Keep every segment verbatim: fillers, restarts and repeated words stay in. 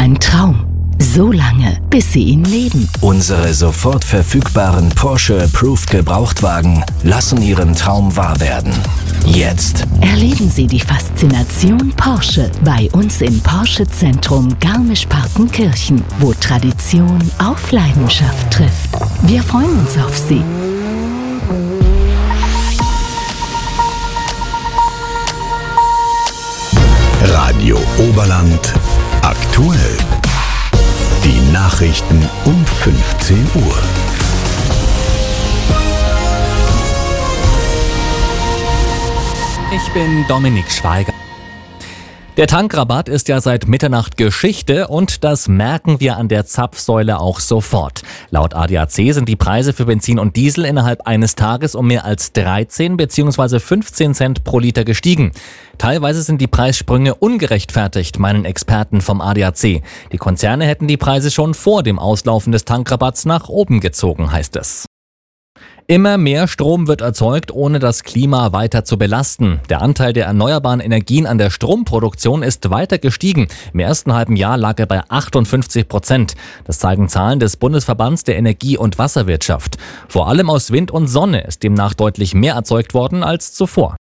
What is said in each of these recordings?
ein Traum. So lange, bis Sie ihn leben. Unsere sofort verfügbaren Porsche Approved Gebrauchtwagen lassen Ihren Traum wahr werden. Jetzt Erleben Sie die Faszination Porsche bei uns im Porsche Zentrum Garmisch-Partenkirchen, wo Tradition auf Leidenschaft trifft. Wir freuen uns auf Sie. Radio Oberland aktuell. Die Nachrichten um fünfzehn Uhr. Ich bin Dominik Schweiger. Der Tankrabatt ist ja seit Mitternacht Geschichte und das merken wir an der Zapfsäule auch sofort. Laut A D A C sind die Preise für Benzin und Diesel innerhalb eines Tages um mehr als dreizehn bzw. fünfzehn Cent pro Liter gestiegen. Teilweise sind die Preissprünge ungerechtfertigt, meinen Experten vom A D A C. Die Konzerne hätten die Preise schon vor dem Auslaufen des Tankrabatts nach oben gezogen, heißt es. Immer mehr Strom wird erzeugt, ohne das Klima weiter zu belasten. Der Anteil der erneuerbaren Energien an der Stromproduktion ist weiter gestiegen. Im ersten halben Jahr lag er bei achtundfünfzig Prozent. Das zeigen Zahlen des Bundesverbands der Energie- und Wasserwirtschaft. Vor allem aus Wind und Sonne ist demnach deutlich mehr erzeugt worden als zuvor.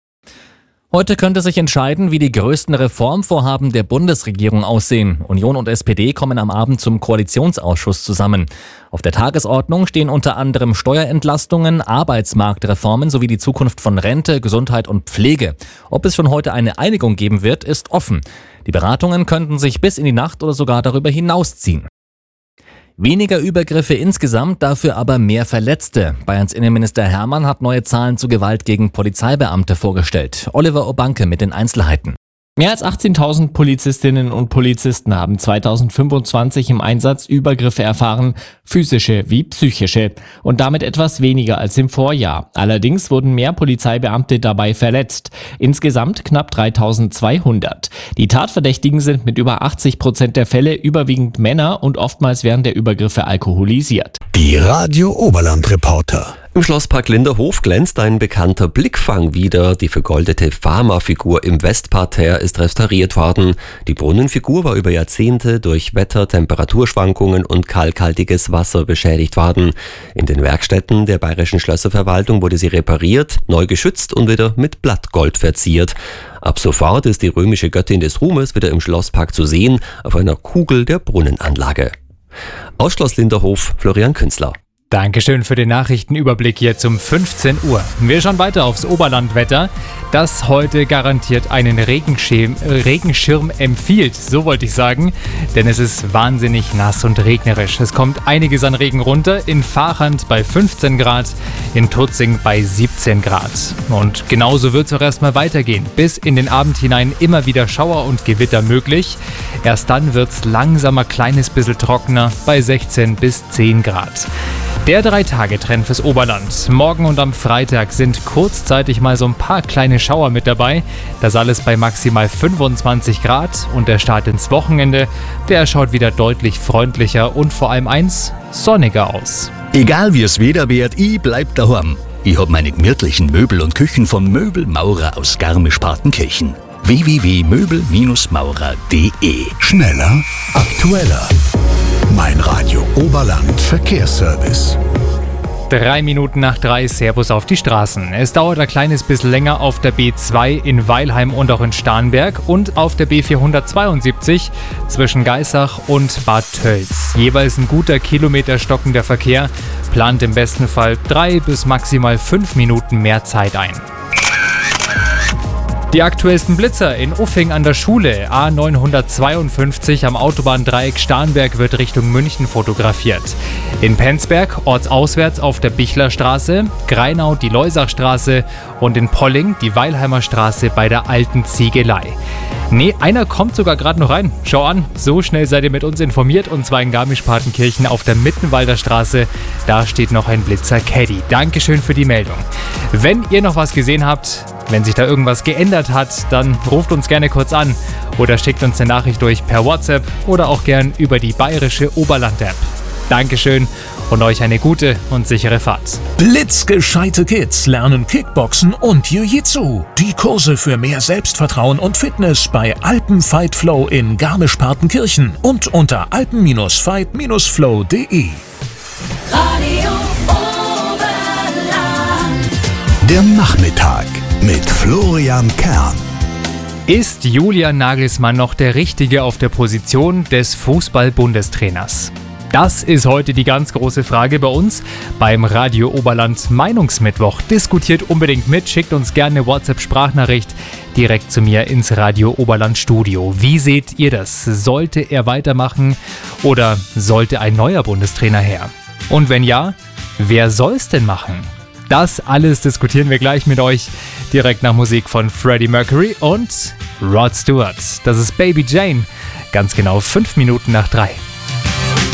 Heute könnte sich entscheiden, wie die größten Reformvorhaben der Bundesregierung aussehen. Union und S P D kommen am Abend zum Koalitionsausschuss zusammen. Auf der Tagesordnung stehen unter anderem Steuerentlastungen, Arbeitsmarktreformen sowie die Zukunft von Rente, Gesundheit und Pflege. Ob es schon heute eine Einigung geben wird, ist offen. Die Beratungen könnten sich bis in die Nacht oder sogar darüber hinausziehen. Weniger Übergriffe insgesamt, dafür aber mehr Verletzte. Bayerns Innenminister Hermann hat neue Zahlen zu Gewalt gegen Polizeibeamte vorgestellt. Oliver Obanke mit den Einzelheiten. Mehr als achtzehntausend Polizistinnen und Polizisten haben zweitausendfünfundzwanzig im Einsatz Übergriffe erfahren, physische wie psychische, und damit etwas weniger als im Vorjahr. Allerdings wurden mehr Polizeibeamte dabei verletzt, insgesamt knapp dreitausendzweihundert. Die Tatverdächtigen sind mit über achtzig Prozent der Fälle überwiegend Männer und oftmals während der Übergriffe alkoholisiert. Die Radio Oberland Reporter. Im Schlosspark Linderhof glänzt ein bekannter Blickfang wieder. Die vergoldete Fama-Figur im Westparterre ist restauriert worden. Die Brunnenfigur war über Jahrzehnte durch Wetter, Temperaturschwankungen und kalkhaltiges Wasser beschädigt worden. In den Werkstätten der Bayerischen Schlösserverwaltung wurde sie repariert, neu geschützt und wieder mit Blattgold verziert. Ab sofort ist die römische Göttin des Ruhmes wieder im Schlosspark zu sehen, auf einer Kugel der Brunnenanlage. Aus Schloss Linderhof, Florian Künzler. Dankeschön für den Nachrichtenüberblick jetzt um fünfzehn Uhr. Wir schauen weiter aufs Oberlandwetter, das heute garantiert einen Regenschirm, Regenschirm empfiehlt, so wollte ich sagen, denn es ist wahnsinnig nass und regnerisch. Es kommt einiges an Regen runter, in Vachand bei fünfzehn Grad, in Tutzing bei siebzehn Grad. Und genauso wird es auch erstmal weitergehen. Bis in den Abend hinein immer wieder Schauer und Gewitter möglich. Erst dann wird es langsam ein kleines bisschen trockener bei sechzehn bis zehn Grad. Der Drei-Tage-Trend fürs Oberland. Morgen und am Freitag sind kurzzeitig mal so ein paar kleine Schauer mit dabei. Das alles bei maximal fünfundzwanzig Grad. Und der Start ins Wochenende, der schaut wieder deutlich freundlicher und vor allem eins, sonniger aus. Egal wie es Wetter wird, ich bleib daheim. Ich hab meine gemütlichen Möbel und Küchen von Möbelmaurer aus Garmisch-Partenkirchen. w w w punkt möbel maurer punkt d e. Schneller, aktueller. Mein Radio Oberland Verkehrsservice. Drei Minuten nach drei, Servus auf die Straßen. Es dauert ein kleines bisschen länger auf der B zwei in Weilheim und auch in Starnberg und auf der B vierhundertzweiundsiebzig zwischen Geisach und Bad Tölz. Jeweils ein guter Kilometer stockender Verkehr, plant im besten Fall drei bis maximal fünf Minuten mehr Zeit ein. Die aktuellsten Blitzer in Uffing an der Schule. A neunhundertzweiundfünfzig am Autobahndreieck Starnberg wird Richtung München fotografiert. In Penzberg ortsauswärts auf der Bichlerstraße, Greinau die Leusachstraße und in Polling die Weilheimer Straße bei der alten Ziegelei. Nee, einer kommt sogar gerade noch rein. Schau an, so schnell seid ihr mit uns informiert, und zwar in Garmisch-Partenkirchen auf der Mittenwalder Straße. Da steht noch ein Blitzer Caddy. Dankeschön für die Meldung. Wenn ihr noch was gesehen habt, wenn sich da irgendwas geändert hat, dann ruft uns gerne kurz an oder schickt uns eine Nachricht durch per WhatsApp oder auch gern über die bayerische Oberland-App. Dankeschön und euch eine gute und sichere Fahrt. Blitzgescheite Kids lernen Kickboxen und Jiu-Jitsu. Die Kurse für mehr Selbstvertrauen und Fitness bei Alpen Fight Flow in Garmisch-Partenkirchen und unter alpen Fight Flow punkt de. Radio Oberland. Der Nachmittag mit Florian Kern. Ist Julian Nagelsmann noch der Richtige auf der Position des Fußball-Bundestrainers? Das ist heute die ganz große Frage bei uns beim Radio Oberland Meinungsmittwoch. Diskutiert unbedingt mit, schickt uns gerne eine WhatsApp-Sprachnachricht direkt zu mir ins Radio Oberland Studio. Wie seht ihr das? Sollte er weitermachen oder sollte ein neuer Bundestrainer her? Und wenn ja, wer soll's denn machen? Das alles diskutieren wir gleich mit euch direkt nach Musik von Freddie Mercury und Rod Stewart. Das ist Baby Jane, ganz genau fünf Minuten nach drei.